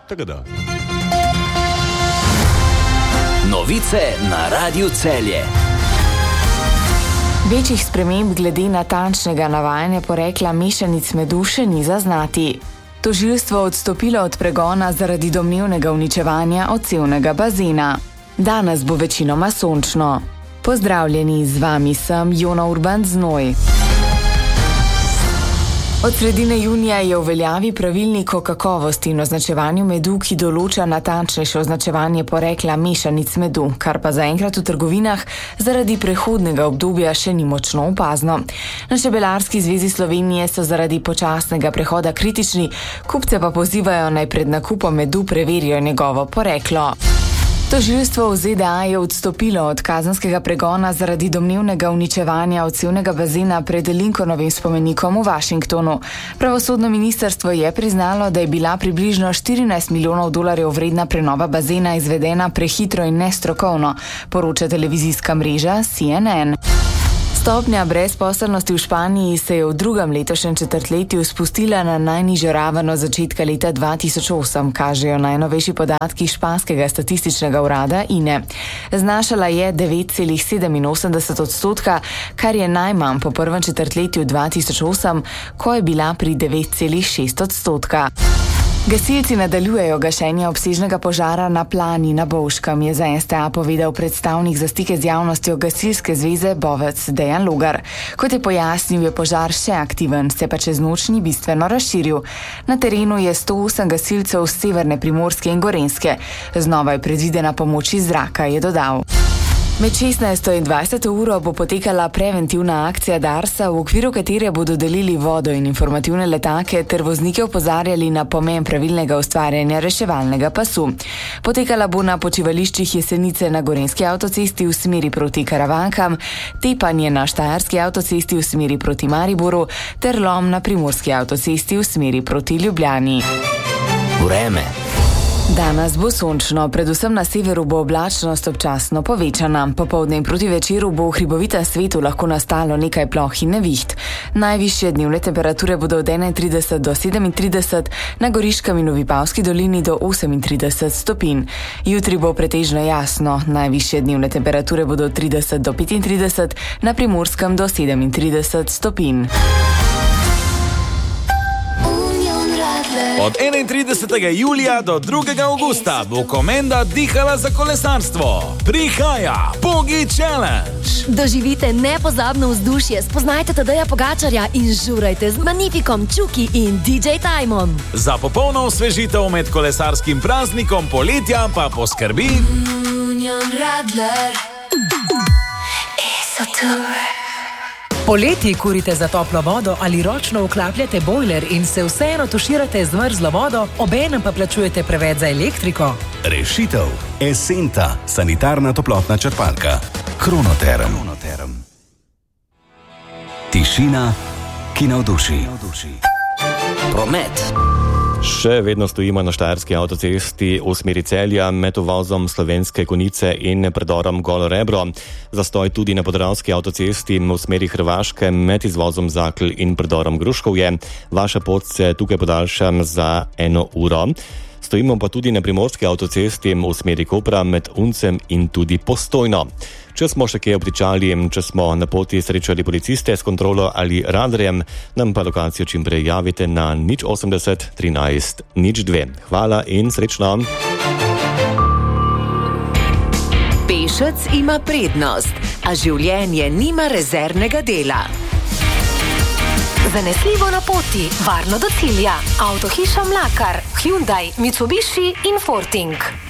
Tako da. Novice na Radiu Celje. Večjih sprememb glede natančnega navajanja porekla mešanic medu še ni zaznati. Tožilstvo odstopilo od pregona zaradi domnevnega uničevanja odsevnega bazena. Danes bo večinoma sončno. Pozdravljeni, z vami sem Jona Urban Znoj. Od sredine junija je v veljavi pravilnik o kakovosti in označevanju medu, ki določa natančnejše označevanje porekla mešanic medu, kar pa zaenkrat v trgovinah zaradi prehodnega obdobja še ni močno opazno. Na Čebelarski zvezi Slovenije so zaradi počasnega prehoda kritični, kupce pa pozivajo naj pred nakupom medu preverijo njegovo poreklo. Tožilstvo v ZDA je odstopilo od kazenskega pregona zaradi domnevnega uničevanja odsevnega bazena pred Lincolnovim spomenikom v Washingtonu. Pravosodno ministrstvo je priznalo, da je bila približno $14 milijonov vredna prenova bazena izvedena prehitro in nestrokovno, poroča televizijska mreža CNN. Stopnja brezposelnosti v Španiji se je v drugem letošnjem četrtletju spustila na najnižjo raven od začetka leta 2008, kažejo najnovejši podatki španskega statističnega urada INE. Znašala je 9,87%, kar je najmanj po prvem četrtletju 2008, ko je bila pri 9,6%. Gasilci nadaljujejo gašenje obsežnega požara na Plani na Bovškem, je za STA povedal predstavnik za stike z javnostjo Gasilske zveze Bovec Dejan Logar. Kot je pojasnil, je požar še aktiven, se pa čez noč ni bistveno razširil. Na terenu je 108 gasilcev z severne Primorske in Gorenjske. Znova je predvidena pomoč iz zraka, je dodal. Med 16. in 20. uro bo potekala preventivna akcija Darsa, v okviru katere bodo delili vodo in informativne letake ter voznike opozarjali na pomen pravilnega ustvarjanja reševalnega pasu. Potekala bo na počivališčih Jesenice na Gorenjski avtocesti v smeri proti Karavankam, Tepanje na Štajerski avtocesti v smeri proti Mariboru ter Lom na Primorski avtocesti v smeri proti Ljubljani. Vreme. Danes bo sončno, predvsem na severu bo oblačnost občasno povečana. Popoldne in proti večeru bo v hribovitem svetu lahko nastalo nekaj ploh in neviht. Najvišje dnevne temperature bodo od 31 do 37, na Goriškem in v Vipavski dolini do 38 stopinj. Jutri bo pretežno jasno, najvišje dnevne temperature bodo od 30 do 35, na Primorskem do 37 stopinj. Od 31. julija do 2. augusta bo Komenda dihala za kolesarstvo. Prihaja Pogi Challenge. Doživite nepozabno vzdušje, spoznajte Tadeja Pogačarja in žurajte z Magnifikom, Čuki in DJ Timom. Za popolno osvežitev med kolesarskim praznikom poletja pa poskrbi Union Radler. Poleti kurite za toplo vodo ali ročno vklapljate bojler in se vseeno tuširate z mrzlo vodo, obenem pa plačujete preveč za elektriko. Rešitev. Esenta, sanitarna toplotna črpalka. Kronoterm. Tišina, ki navduši. Promet. Še vedno stojimo na Štajerski avtocesti v smeri Celja med uvozom Slovenske Konjice in predorom Golo Rebro. Zastoj tudi na Podravski avtocesti v smeri Hrvaške med izvozom Zakl in predorom Gruškovje. Vaša pot se tukaj podaljša za 1 uro. Stojimo pa tudi na Primorski avtocesti v smeri Kopra med Uncem in tudi Postojno. Če smo še kje obtičali, če smo na poti srečali policiste s kontrolo ali radarjem, nam pa lokacijo čim prej javite na 080 13 02. Hvala in srečno. Pešec ima prednost, a življenje nima rezervnega dela. Zanesljivo na poti, varno do cilja. Avtohiša Mlakar, Hyundai, Mitsubishi in Forting.